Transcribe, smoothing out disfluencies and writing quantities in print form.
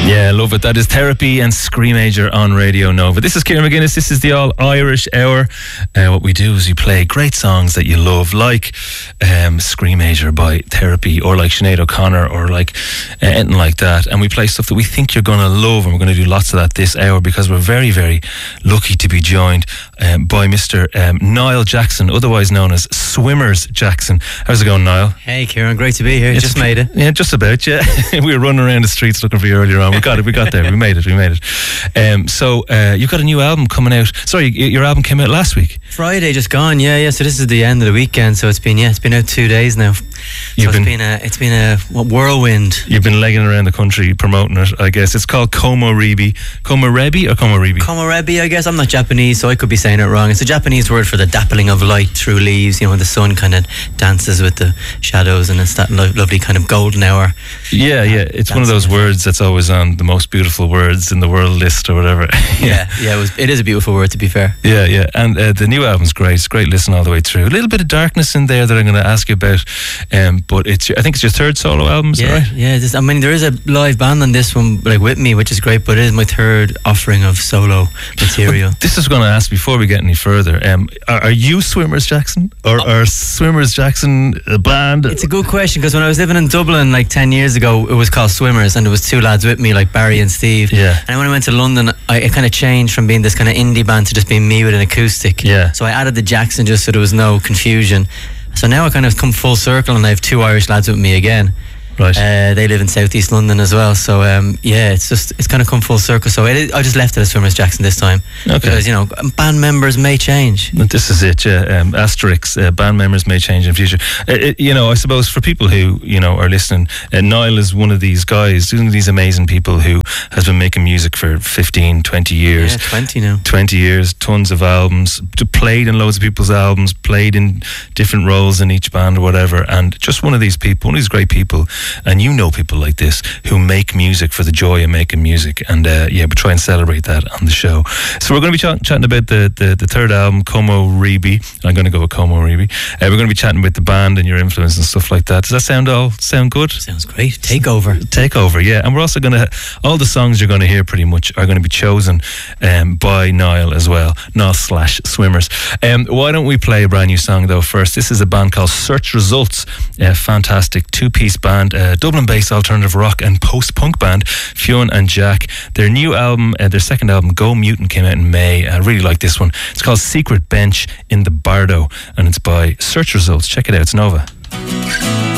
Yeah, love it. That is Therapy and Screamager on Radio Nova. This is Ciaran McGuinness. This is the All Irish Hour. What we do is we play great songs that you love, like Screamager by Therapy, or like Sinead O'Connor, or like anything like that. And we play stuff that we think you're going to love, and we're going to do lots of that this hour because we're very, very lucky to be joined by Mr. Niall Jackson, otherwise known as Swimmers Jackson. How's it going, Niall? Hey, Ciaran, great to be here. Just made it. Yeah, just about, yeah. We were running around the streets looking for you earlier on. We got there. We made it. So you've got a new album coming out. Sorry, your album came out last week. Friday just gone. Yeah. So this is the end of the weekend. So it's been out 2 days now. So it's been a whirlwind. You've been legging around the country promoting it, I guess. It's called Komorebi. Komorebi or Komorebi? Komorebi, I guess. I'm not Japanese, so I could be saying it wrong. It's a Japanese word for the dappling of light through leaves. You know, when the sun kind of dances with the shadows, and it's that lovely kind of golden hour. Yeah. It's one of those words that's always on the most beautiful words in the world list or whatever. Yeah. It is a beautiful word, to be fair. Yeah. And the new album's great. It's great listen all the way through. A little bit of darkness in there that I'm going to ask you about. But I think it's your third solo album, is that right? Yeah. There is a live band on this one, like with me, which is great, but it is my third offering of solo material. This is going to ask before we get any further. Are you Swimmers Jackson? Or are Swimmers Jackson a band? It's a good question, because when I was living in Dublin like 10 years ago, it was called Swimmers, and there was two lads with me, like Barry and Steve. Yeah. And when I went to London, it kind of changed from being this kind of indie band to just being me with an acoustic. Yeah. So I added the Jackson just so there was no confusion. So now I kind of come full circle, and I have two Irish lads with me again. Right. They live in southeast London as well. So it's kind of come full circle. So I just left it as Swimmers Jackson this time. Okay. Because band members may change. This is it. Yeah. Asterisks. Band members may change in the future. I suppose for people who are listening, Niall is one of these guys, one of these amazing people who has been making music for 15, 20 years. Yeah, 20 now. 20 years, tons of albums, played in loads of people's albums, played in different roles in each band or whatever, and just one of these people, one of these great people. And people like this who make music for the joy of making music, and we try and celebrate that on the show. So we're going to be chatting about the third album, Komorebi. I'm going to go with Komorebi. We're going to be chatting about the band and your influence and stuff like that. Does that sound good? Sounds great. Takeover, yeah. And we're also going to, all the songs you're going to hear pretty much are going to be chosen by Niall as well, Niall/Swimmers. Why don't we play a brand new song though first? This is a band called Search Results, a fantastic two-piece band, Dublin-based alternative rock and post-punk band, Fionn and Jack. Their new album, their second album, Go Mutant, came out in May. I really like this one. It's called Secret Bench in the Bardo, and it's by Search Results. Check it out. It's Nova.